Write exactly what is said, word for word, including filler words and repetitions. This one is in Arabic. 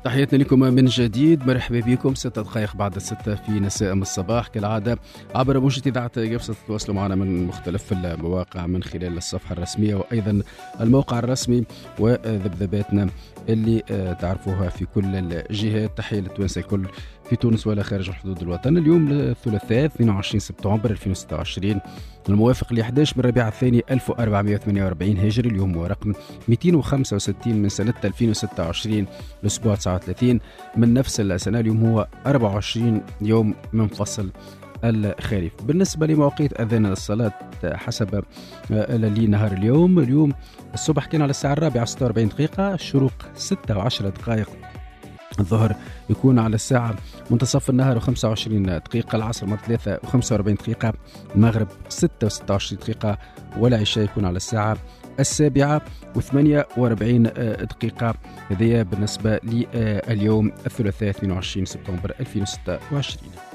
تحياتنا لكم من جديد، مرحبا بكم. ستة دقائق بعد الستة في نساء الصباح كالعادة قبر موجة إذاعة قبصة. تتواصلوا معنا من مختلف المواقع من خلال الصفحة الرسمية وأيضا الموقع الرسمي وذبذباتنا اللي تعرفوها في كل الجهات. تحية للتوانسة الكل في تونس ولا خارج حدود الوطن. اليوم الثلاثاء اثنين وعشرين سبتمبر ألفين وستة وعشرين الموافق ل أحد عشر من ربيع الثاني ألف وأربعمائة وثمانية وأربعين هجري. اليوم هو رقم مئتين وخمسة وستين من سنة ألفين وستة وعشرين، الأسبوع تسعة وثلاثين من نفس السنة. اليوم هو أربعة وعشرين يوم من فصل الخريف. بالنسبة لمواقيت أذان الصلاة حسب لي نهار اليوم، اليوم الصبح كان على الساعة الرابعة ستة وأربعين دقيقة، الشروق ستة وعشرة دقائق، الظهر يكون على الساعة منتصف النهار وخمسة وعشرين دقيقة، العصر من ثلاثة وخمسة وأربعين دقيقة، المغرب ستة وستة وعشرين دقيقة، والعشاء يكون على الساعة السابعة وثمانية وأربعين دقيقة. هذه بالنسبة لليوم الثلاثاء اثنين وعشرين سبتمبر ألفين وستة وعشرين.